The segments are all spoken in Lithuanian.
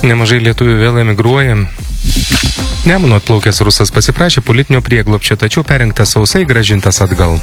Nemažai lietuvių vėl emigruoja. Nemuno atplaukęs rusas pasiprašė politinio prieglobsčio, tačiau perrinktas sausai grąžintas atgal.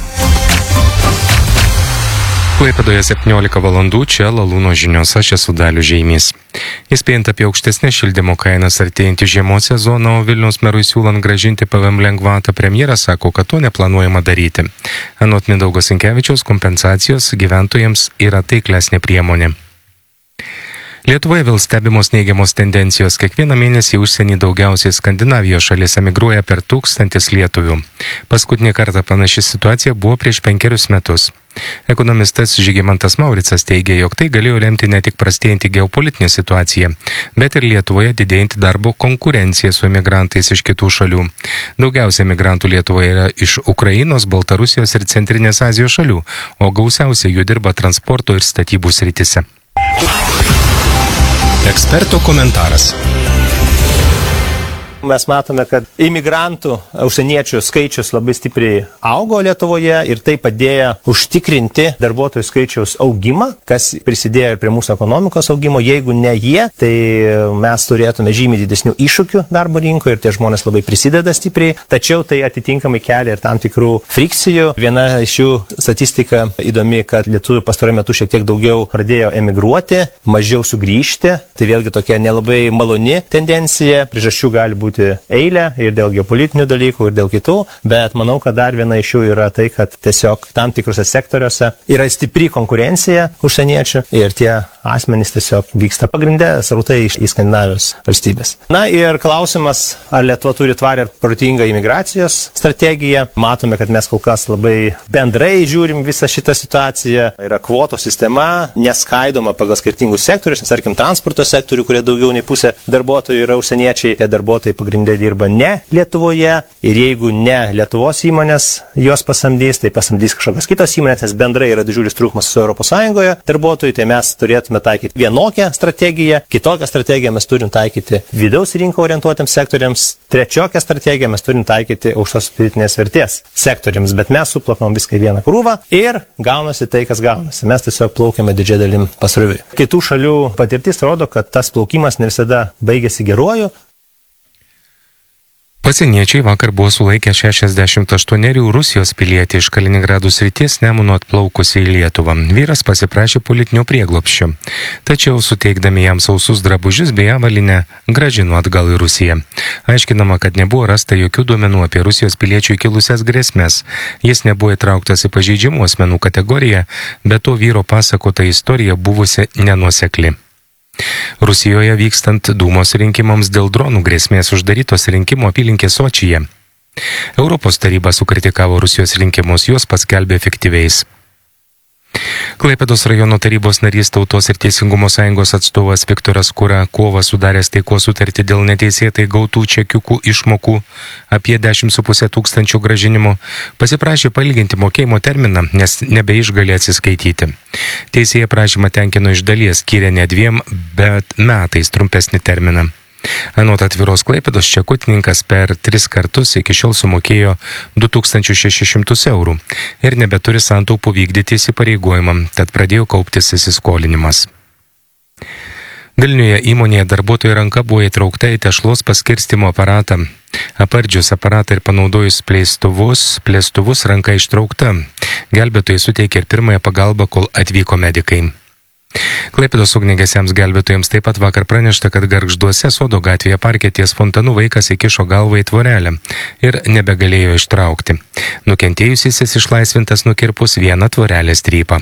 Klaipėdoje 17 valandų, čia Lalūno žinios, aš esu Dalius Žeimys. Įspėjant apie aukštesnės šildymo kainas artėjantį žiemos sezoną, o Vilniaus merui siūlant grąžinti PVM lengvatą, premjeras sako, kad to neplanuojama daryti. Anot Mindaugo Sinkevičiaus, kompensacijos gyventojams yra taiklesnė priemonė. Lietuvoje vėl stebimos neigiamos tendencijos. Kiekvieną mėnesį užsienį daugiausiai Skandinavijos šalis emigruoja per 1000 lietuvių. Paskutinį kartą panaši situacija buvo prieš 5 metus. Ekonomistas Žygimantas Mauricas teigia, jog tai galėjo lemti ne tik prastėjantį geopolitinę situaciją, bet ir Lietuvoje didėjantį darbo konkurenciją su emigrantais iš kitų šalių. Daugiausiai emigrantų Lietuvoje yra iš Ukrainos, Baltarusijos ir Centrinės Azijos šalių, o gausiausiai jų dirba transporto ir statybų srityse. Eksperto komentaras. Mes matome, kad imigrantų, užsieniečių skaičius labai stipriai augo Lietuvoje ir tai padėjo užtikrinti darbuotojų skaičiaus augimą, kas prisidėjo ir prie mūsų ekonomikos augimo. Jeigu ne jie, tai mes turėtume žymiai didesnių iššūkių darbo rinkoje ir tie žmonės labai prisideda stipriai, tačiau tai atitinkamai kelia ir tam tikrų frikcijų. Viena iš jų statistika įdomi, kad lietuvių pastaruoju metu šiek tiek daugiau pradėjo emigruoti, mažiau sugrįžti. Tai vėlgi tokia nelabai maloni tendencija, priežasčių gali būti eilę ir dėl geopolitinių dalykų ir dėl kitų, bet manau, kad dar viena iš jų yra tai, kad tiesiog tam tikrose sektoriuose yra stipri konkurencija užsieniečių ir tie asmenys tiesiog vyksta pagrindė srautai į Skandinavijos valstybės. Na ir klausimas, ar Lietuva turi tvarę ir protingą imigracijos strategiją. Matome, kad mes kol kas labai bendrai žiūrim visą šitą situaciją. Yra kvotų sistema, neskaidoma pagal skirtingus sektorius, nes tarkim transporto sektorių, kurie daugiau nei pusė darbuotojų yra užsieniečiai, tie darbuotojai pagrindė dirba ne Lietuvoje ir jeigu ne Lietuvos įmonės juos pasamdys, tai pasamdys kažkokios kitos įmonės, nes bendrai yra didžiulis trūkumas su ES darbuotojų, tai mes turėtume taikyti vienokią strategiją, kitokią strategiją mes turim taikyti vidaus rinką orientuotiems sektoriams, trečiokią strategiją mes turim taikyti aukštos pridėtinės vertės sektoriams, bet mes suplakam viską į vieną krūvą ir gaunasi tai, kas gaunasi. Mes tiesiog plaukiame didžiąją dalim pasroviui. Kitų šalių patirtis rodo, kad tas plaukimas ne visada baigėsi geruoju. Pasieniečiai vakar buvo sulaikę 68 Rusijos pilietį iš Kaliningrado srities Nemuno atplaukusį į Lietuvą. Vyras pasiprašė politinio prieglobsčio, tačiau suteikdami jam sausus drabužius bei avalynę grąžino atgal į Rusiją. Aiškinama, kad nebuvo rasta jokių duomenų apie Rusijos piliečių kilusias grėsmes. Jis nebuvo įtrauktas į pažeidžiamų asmenų kategoriją, bet to vyro pasakota istorija buvusi nenuosekli. Rusijoje vykstant Dūmos rinkimams dėl dronų grėsmės uždarytos rinkimų apylinkės Sočyje. Europos taryba sukritikavo Rusijos rinkimus, juos paskelbė efektyviais. Klaipėdos rajono tarybos narys Tautos ir Teisingumo sąjungos atstovas Viktoras Kura kovą sudaręs taikos sutartį dėl neteisėtai gautų čekiukų išmokų apie 10,5 tūkstančių grąžinimų pasiprašė pailginti mokėjimo terminą, nes nebeišgali atsiskaityti. Teisėja prašymą tenkino iš dalies, skyrė ne 2, bet metais trumpesnį terminą. Anot Atviros Klaipėdos čekutininkas per 3 kartus iki šiol sumokėjo 2600 eurų ir nebeturi santaupų vykdyti įsipareigojimą, tad pradėjo kauptis įsiskolinimas. Vilniuje įmonėje darbuotojų ranka buvo įtraukta į tešlos paskirstimo aparatą. Apardžius aparatą ir panaudojus plėstuvus ranka ištraukta. Gelbėtojai suteikė ir pirmąją pagalbą, kol atvyko medikai. Klaipėdos ugniagesiams gelbėtojams taip pat vakar pranešta, kad Gargžduose Sodo gatvėje parke ties fontanu vaikas įkišo galvą į tvorelę ir nebegalėjo ištraukti. Nukentėjusysis išlaisvintas nukirpus vieną tvorelės strypą.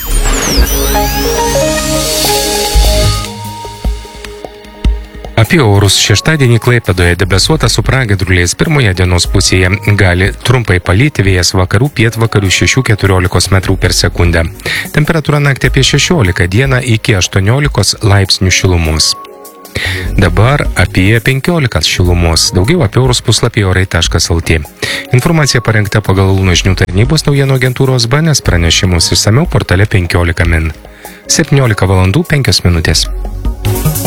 Apie orus. Šeštadienį Klaipėdoje debesuota su pragiedruliais, pirmoje dienos pusėje gali trumpai palyti, vėjas vakarų pietvakarių 6–14 metrų per sekundę. Temperatūra naktį apie 16, dieną iki 18 laipsnių šilumos. Dabar apie 15 šilumos. Daugiau apie orus puslapyje orai.lt. Informacija parengta pagal Lalūno žinių tarnybos naujienų agentūros BNS pranešimus išsamiau portale 15 min. 17 valandų 5 minutės.